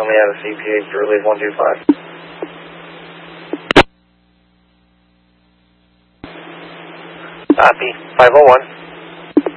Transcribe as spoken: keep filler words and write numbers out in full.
Tell me out of C P H to release one two five. Copy. five oh one.